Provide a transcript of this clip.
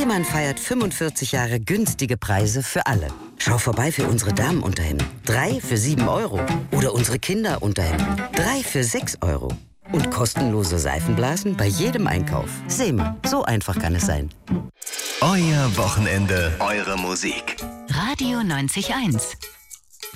Seemann feiert 45 Jahre günstige Preise für alle. Schau vorbei für unsere Damenunterhemden. 3 für 7 Euro. Oder unsere Kinderunterhemden. 3 für 6 Euro. Und kostenlose Seifenblasen bei jedem Einkauf. Seemann, so einfach kann es sein. Euer Wochenende, eure Musik. Radio 90.1